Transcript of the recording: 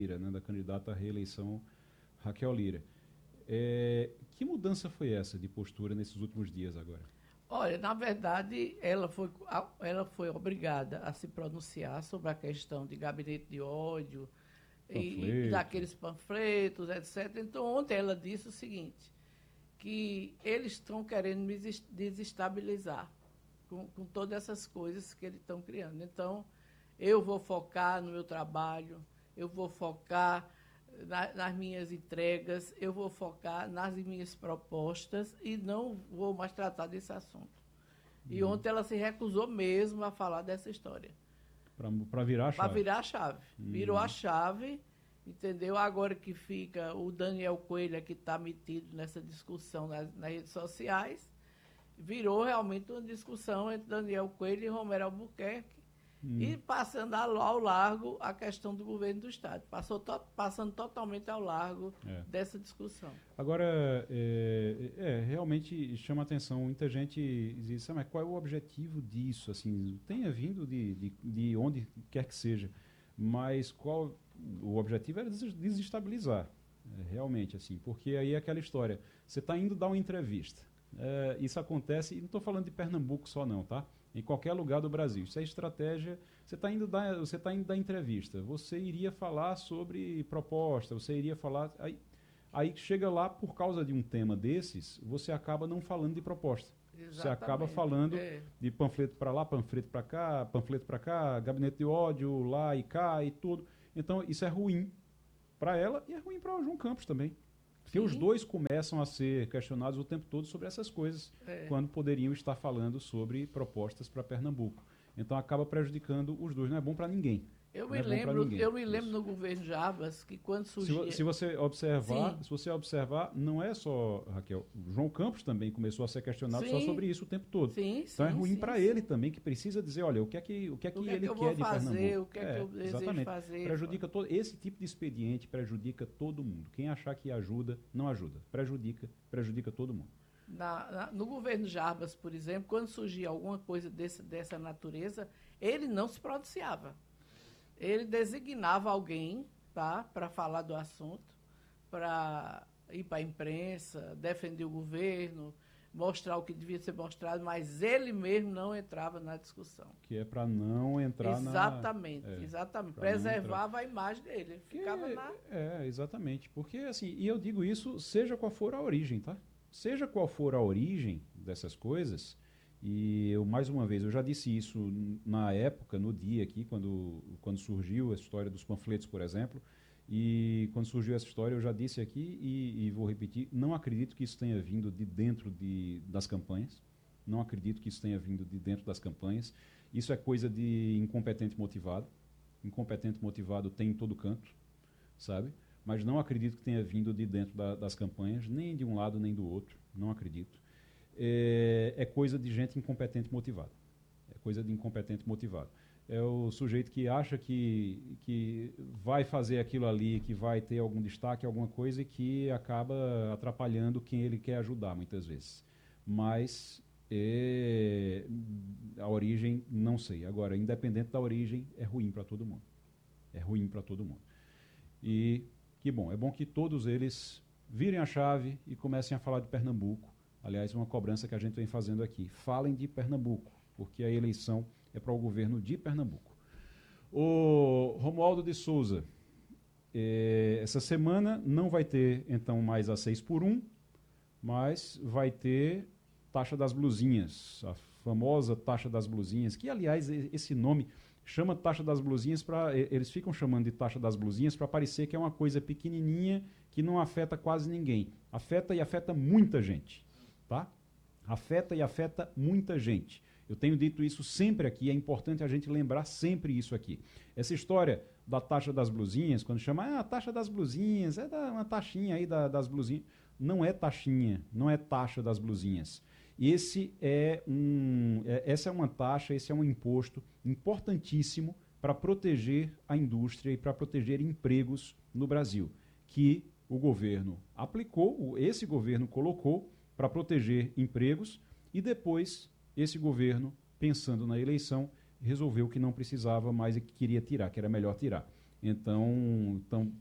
Lira, né, da candidata à reeleição Raquel Lira. Que mudança foi essa de postura nesses últimos dias agora? Olha, na verdade, ela foi obrigada a se pronunciar sobre a questão de gabinete de ódio e Panfleto. daqueles panfletos, etc. Então, ontem ela disse o seguinte, que eles estão querendo me desestabilizar com todas essas coisas que eles estão criando. Então, eu vou focar no meu trabalho, eu vou focar nas minhas entregas, eu vou focar nas minhas propostas e não vou mais tratar desse assunto. E ontem ela se recusou mesmo a falar dessa história. Para virar a Para chave. virar a chave. Virou a chave, entendeu? Agora que fica o Daniel Coelho, que está metido nessa discussão nas redes sociais, virou realmente uma discussão entre Daniel Coelho e Romero Albuquerque, e passando ao largo a questão do governo do Estado. Passando totalmente ao largo É. dessa discussão. Agora, realmente chama atenção. Muita gente diz, mas qual é o objetivo disso? Assim, tenha vindo de onde quer que seja, mas qual o objetivo era desestabilizar, realmente, assim, porque aí é aquela história. Você está indo dar uma entrevista. Isso acontece, e não estou falando de Pernambuco só não, tá? Em qualquer lugar do Brasil. Isso é estratégia. Você está indo dar entrevista. Você iria falar sobre proposta, você iria falar. Aí chega lá, por causa de um tema desses, você acaba não falando de proposta. Você acaba Exatamente. falando de panfleto para lá, panfleto para cá, gabinete de ódio lá e cá e tudo. Então isso é ruim para ela e é ruim para o João Campos também. Porque os Sim. dois começam a ser questionados o tempo todo sobre essas coisas, quando poderiam estar falando sobre propostas para Pernambuco. Então acaba prejudicando os dois. Não é bom para ninguém. Eu Não me é bom para lembro, ninguém. eu me lembro Isso. no governo Jarbas que quando Se surgia. você observar, Sim, se você observar, não é só, Raquel, o João Campos também começou a ser questionado só sim, sobre isso o tempo todo. sim, Então é sim, ruim sim, para ele sim. também, que precisa dizer, olha, o que é O que que é que ele eu vou quer de fazer, Pernambuco. o que é que eu desejo Exatamente. fazer. Prejudica todo, esse tipo de expediente prejudica todo mundo. Quem achar que ajuda, não ajuda. Prejudica todo mundo. No governo Jarbas, por exemplo, quando surgia alguma coisa dessa natureza, ele não se pronunciava. Ele designava alguém, tá, para falar do assunto, para ir para a imprensa, defender o governo, mostrar o que devia ser mostrado, mas ele mesmo não entrava na discussão. Que é para não entrar na. Exatamente, exatamente. Para não entrar. Preservava a imagem dele. Ele ficava na. Exatamente. Porque, assim, e eu digo isso, seja qual for a origem, tá? Seja qual for a origem dessas coisas, e eu, mais uma vez, eu já disse isso na época, no dia aqui, quando surgiu a história dos panfletos, por exemplo, e quando surgiu essa história, eu já disse aqui e vou repetir, não acredito que isso tenha vindo de dentro das campanhas, não acredito que isso tenha vindo de dentro das campanhas, isso é coisa de incompetente motivado, incompetente motivado tem em todo canto, sabe? Mas não acredito que tenha vindo de dentro das campanhas, nem de um lado nem do outro, não acredito. É coisa de gente incompetente motivada. É coisa de incompetente motivado. É o sujeito que acha que vai fazer aquilo ali, que vai ter algum destaque, alguma coisa, e que acaba atrapalhando quem ele quer ajudar, muitas vezes. Mas a origem, não sei. Agora, independente da origem, é ruim para todo mundo. É ruim para todo mundo. E que bom, é bom que todos eles virem a chave e comecem a falar de Pernambuco. Aliás, uma cobrança que a gente vem fazendo aqui. Falem de Pernambuco, porque a eleição é para o governo de Pernambuco. O Romualdo de Souza, essa semana não vai ter, então, mais a 6 por 1, mas vai ter taxa das blusinhas, a famosa taxa das blusinhas, que, aliás, esse nome chama taxa das blusinhas para eles ficam chamando de taxa das blusinhas para parecer que é uma coisa pequenininha que não afeta quase ninguém. Afeta e afeta muita gente, tá? Afeta e afeta muita gente. Eu tenho dito isso sempre aqui, é importante a gente lembrar sempre isso aqui. Essa história da taxa das blusinhas, quando chama a taxa das blusinhas, uma taxinha aí das blusinhas. Não é taxinha, não é taxa das blusinhas. Essa é uma taxa, esse é um imposto importantíssimo para proteger a indústria e para proteger empregos no Brasil, que o governo aplicou, esse governo colocou para proteger empregos e depois esse governo, pensando na eleição, resolveu que não precisava mais e que queria tirar, que era melhor tirar. Então,